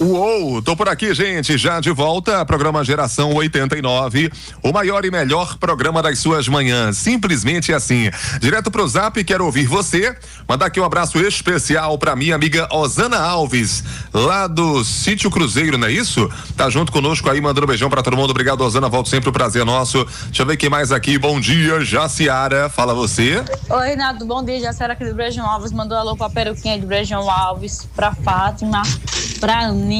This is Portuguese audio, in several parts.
Uou, tô por aqui, gente, já de volta, programa Geração 89, o maior e melhor programa das suas manhãs, simplesmente assim. Direto pro Zap, quero ouvir você, mandar aqui um abraço especial pra minha amiga Osana Alves, lá do Sítio Cruzeiro, não é isso? Tá junto conosco aí, mandando um beijão pra todo mundo, obrigado, Osana, volto sempre, o prazer é nosso. Deixa eu ver quem mais aqui, bom dia, Jaciara, fala você. Oi, Renato, bom dia, Jaciara aqui do Brejão Alves, mandou alô pra Peruquinha do Brejão Alves, pra Fátima, pra Aninha,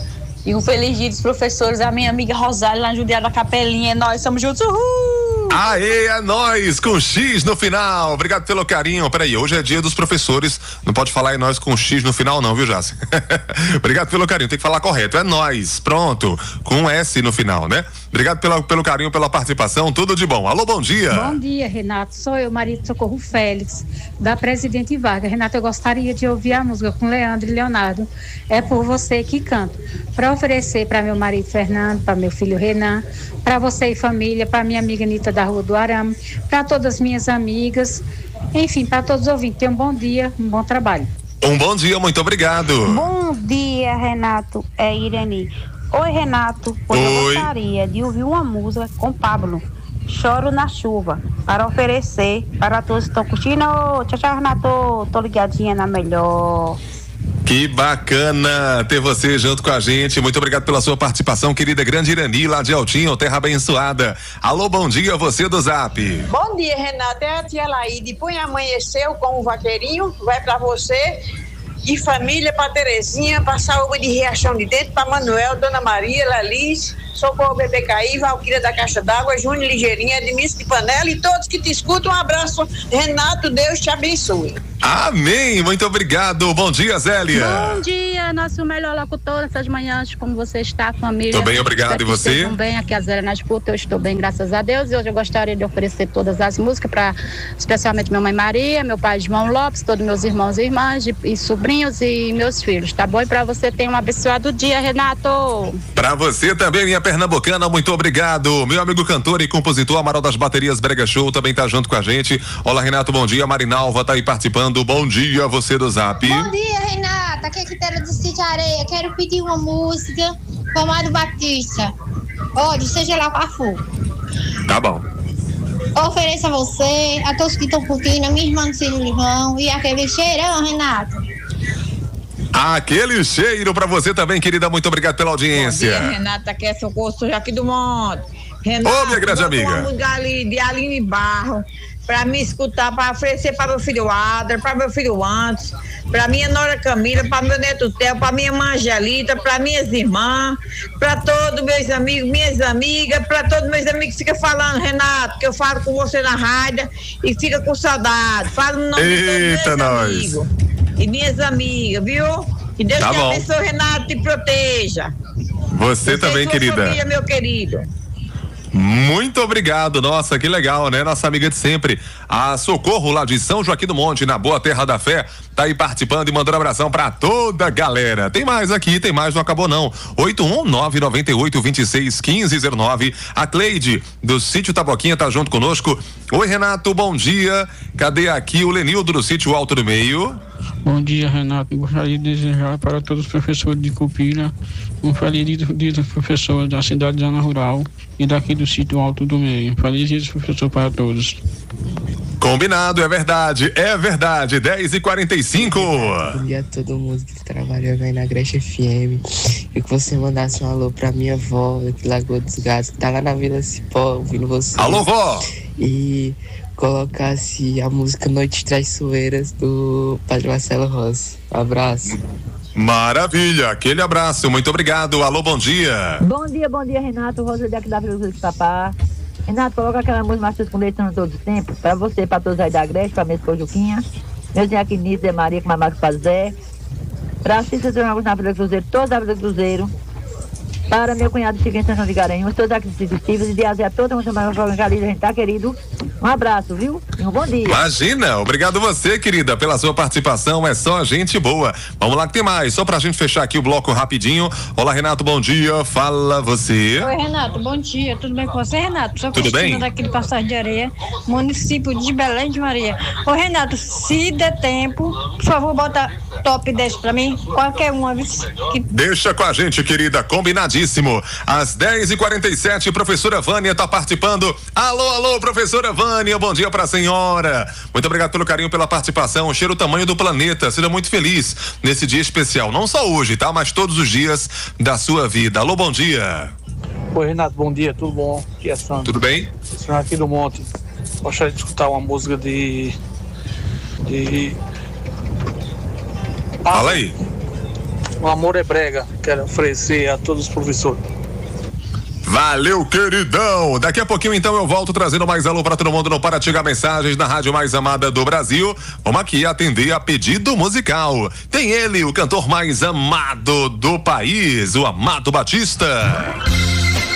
e um feliz dia dos professores, a minha amiga Rosália lá em Judiá da Capelinha, nós somos juntos, uhul! Aê, é nóis, com X no final, obrigado pelo carinho. Peraí, hoje é dia dos professores, não pode falar é nós com X no final não, viu, Jaci? Obrigado pelo carinho, tem que falar correto, é nós, pronto, com um S no final, né? Obrigado pelo carinho, pela participação, tudo de bom. Alô, bom dia. Bom dia, Renato, sou eu, Maria de Socorro Félix, da Presidente Vargas. Renato, eu gostaria de ouvir a música com Leandro e Leonardo, É Por Você Que Canto, para oferecer para meu marido Fernando, para meu filho Renan, para você e família, para minha amiga Anitta da Rua do Arame, para todas as minhas amigas, enfim, para todos os ouvintes. Tenham um bom dia, um bom trabalho. Um bom dia, muito obrigado. Bom dia, Renato, é Irani. Oi, Renato, hoje eu gostaria de ouvir uma música com Pablo, Choro na Chuva, para oferecer para todos que estão curtindo. Tchau, tchau, Renato, tô ligadinha na melhor. Que bacana ter você junto com a gente, muito obrigado pela sua participação, querida grande Irani, lá de Altinho, terra abençoada. Alô, bom dia, você do Zap. Bom dia, Renata, é a tia Laíde, põe amanheceu com o vaqueirinho, vai pra você e família, pra Terezinha, pra Saúde de Riachão de Dentro, pra Manuel, Dona Maria, Lalice, Socorro BBKI, Valquíria da Caixa d'Água, Júnior Ligeirinha, Edmilson de Panela e todos que te escutam, um abraço, Renato, Deus te abençoe. Amém, muito obrigado, bom dia, Zélia. Bom dia, nosso melhor locutor essas manhãs, como você está, família? Tô bem, obrigado, e você? Estão bem, aqui a Zélia na escuta, eu estou bem, graças a Deus, e hoje eu gostaria de oferecer todas as músicas para, especialmente minha mãe Maria, meu pai João Lopes, todos meus irmãos e irmãs, e sobrinhos e meus filhos, tá bom? E para você ter um abençoado dia, Renato. Para você também, minha pernambucana, muito obrigado. Meu amigo cantor e compositor Amaral das Baterias Brega Show também tá junto com a gente. Olá, Renato, bom dia. Marinalva tá aí participando. Bom dia, você do Zap. Bom dia, Renata. Aqui é Quitéria do Sítio Areia. Quero pedir uma música com Amado Batista. Olha, seja lá qual for. Tá bom. Ofereço a você, a todos que estão curtindo, a minha irmã do Círio Limão e aquele cheirão, Renato. Aquele cheiro pra você também, querida. Muito obrigado pela audiência. Bom dia, Renata, aqui é Socorro, sou aqui do Monte. Renato, ô, minha grande amiga. Uma música ali de Aline Barro, pra me escutar, pra oferecer para meu filho Adra, pra meu filho Antes, pra minha nora Camila, pra meu neto Theo, pra minha mãe Angelita, pra minhas irmãs, pra todos meus amigos, minhas amigas, pra todos meus amigos que ficam falando, Renato, que eu falo com você na rádio e fica com saudade. Falo no nome de todos meus amigos e minhas amigas, viu? Que Deus te abençoe, Renato, te proteja. Você também, querida. Família, meu querido. Muito obrigado, nossa, que legal, né? Nossa amiga de sempre, a Socorro lá de São Joaquim do Monte, na Boa Terra da Fé, tá aí participando e mandando um abração pra toda a galera. Tem mais aqui, tem mais, não acabou não. 81998261509. A Cleide do Sítio Taboquinha tá junto conosco. Oi, Renato, bom dia. Cadê aqui o Lenildo do Sítio Alto do Meio? Bom dia, Renato. Gostaria de desejar para todos os professores de Cupira um feliz dia dos professores da cidade de Zona Rural e daqui do Sítio Alto do Meio. Feliz dia dos professores para todos. Combinado, é verdade, 10h45. Bom dia a todo mundo que trabalha aí na Grecha FM. E que você mandasse um alô pra minha avó, aqui Lagoa dos Gatos, que tá lá na Vila Cipó, ouvindo você. Alô, vó! E colocasse a música Noites Traiçoeiras do Padre Marcelo Rossi. Um abraço. Maravilha, aquele abraço, muito obrigado. Alô, bom dia. Bom dia, Renato. Rosa daqui da Vila do Papá. Renato, coloca aquela música Mastros com Leitão todo o tempo, pra você, pra todos aí da Grecha, pra minha esposa Juquinha, meus aqui Nisso, Zé Maria, com a Marcos Pazé, pra Cícero de Jogos na Vila Cruzeiro, toda a Vila Cruzeiro, para meu cunhado Chico em São João de Garanhuns, todos aqui assistivos, e de Azé a toda a a gente tá, querido? Um abraço, viu? E um bom dia. Imagina, obrigado você, querida, pela sua participação, é só gente boa. Vamos lá que tem mais, só pra gente fechar aqui o bloco rapidinho. Olá, Renato, bom dia, fala você. Oi, Renato, bom dia, tudo bem com você, Renato? Sou tudo bem? Daqui de Passagem de Areia, município de Belém de Maria. Ô, Renato, se der tempo, por favor, bota top 10 pra mim, qualquer uma. Deixa com a gente, querida, combinadíssimo. Às 10h47, professora Vânia tá participando. Alô, professora Vânia, bom dia pra senhora. Muito obrigado pelo carinho, pela participação. Cheira o tamanho do planeta, seja muito feliz nesse dia especial, não só hoje, tá? Mas todos os dias da sua vida. Alô, bom dia. Oi, Renato, bom dia, tudo bom? Aqui é Sandro. Tudo bem? Senhor aqui do Monte. Gostaria de escutar uma música de... Fala aí. O Amor é Brega, quero oferecer a todos os professores. Valeu, queridão. Daqui a pouquinho, então, eu volto trazendo mais alô pra todo mundo no Para Chegar Mensagens na rádio mais amada do Brasil. Vamos aqui atender a pedido musical. Tem ele, o cantor mais amado do país, o Amado Batista.